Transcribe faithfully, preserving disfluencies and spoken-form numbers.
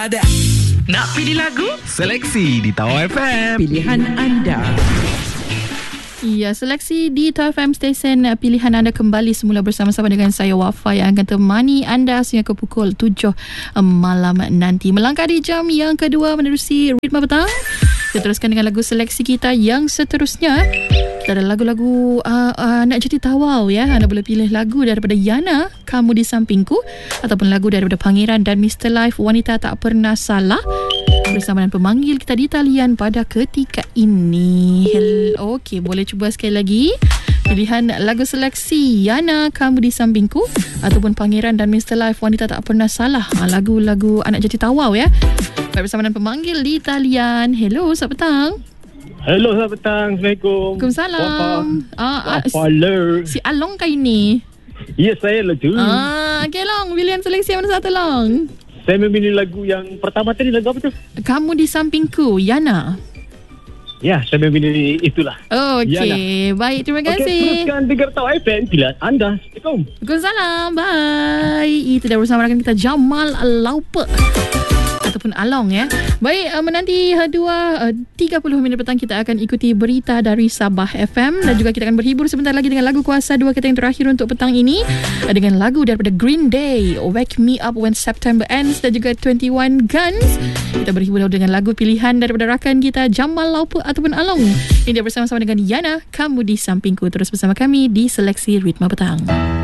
Ada. Nak pilih lagu? Seleksi di Tawau F M. Pilihan anda. Ya, seleksi di Tawau F M Station pilihan anda kembali semula bersama-sama dengan saya Wafa yang akan temani anda sehingga ke pukul tujuh malam nanti. Melangkah di jam yang kedua menerusi Ritma Petang. Kita teruskan dengan lagu seleksi kita yang seterusnya. Kita ada lagu-lagu uh, uh, nak jadi tawau ya. Anda boleh pilih lagu daripada Yana, Kamu di Sampingku, ataupun lagu daripada Pangeran dan Mister Life, Wanita Tak Pernah Salah, bersama dengan pemanggil kita di talian pada ketika ini. Hello. Okey, boleh cuba sekali lagi. Pilihan lagu seleksi Yana, Kamu di Sampingku, ataupun Pangeran dan Mister Life, Wanita Tak Pernah Salah. Ha, lagu-lagu anak jadi tawau ya. Baik, bersama dengan pemanggil di talian. Hello, selamat petang. Hello, selamat petang. Assalamualaikum. Waalaikumsalam. Ah, ah, si, si Along kah ini? Ya, saya lah tu. Ah, okay, Long. Pilihan seleksi mana satu, Long? Saya memilih lagu yang pertama tadi. Lagu apa tu? Kamu di Sampingku, Yana. Ya, saya memilih itulah. Oh, okey. Baik, terima kasih. Okey, teruskan dengar Tawau F M. Pilihan anda. Assalamualaikum. Waalaikumsalam. Bye. Itu dah bersama rakan kita Jamal Laupe ataupun Along ya. Baik, uh, menanti uh, dua uh, tiga puluh minit petang kita akan ikuti berita dari Sabah F M dan juga kita akan berhibur sebentar lagi dengan lagu kuasa dua kita yang terakhir untuk petang ini uh, dengan lagu daripada Green Day, Wake Me Up When September Ends, dan juga twenty one Guns. Kita berhibur dengan lagu pilihan daripada rakan kita Jamal Laupe ataupun Along. Ini dia bersama-sama dengan Yana, Kamu di Sampingku. Terus bersama kami di Seleksi Ritma Petang.